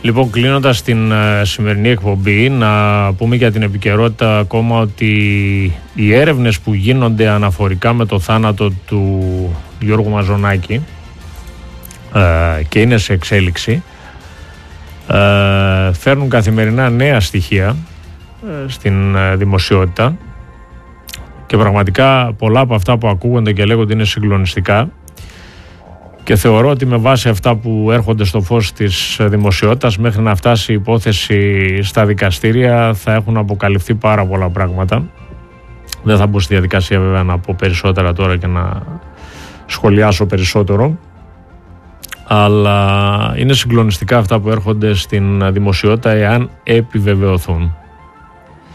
Λοιπόν, κλείνοντας την σημερινή εκπομπή, να πούμε για την επικαιρότητα ακόμα ότι οι έρευνες που γίνονται αναφορικά με το θάνατο του Γιώργου Μαζονάκη και είναι σε εξέλιξη, φέρνουν καθημερινά νέα στοιχεία στην δημοσιότητα και πραγματικά πολλά από αυτά που ακούγονται και λέγονται είναι συγκλονιστικά. Και θεωρώ ότι με βάση αυτά που έρχονται στο φως της δημοσιότητας, μέχρι να φτάσει η υπόθεση στα δικαστήρια, θα έχουν αποκαλυφθεί πάρα πολλά πράγματα. Δεν θα μπω στη διαδικασία βέβαια να πω περισσότερα τώρα και να σχολιάσω περισσότερο. Αλλά είναι συγκλονιστικά αυτά που έρχονται στην δημοσιότητα εάν επιβεβαιωθούν.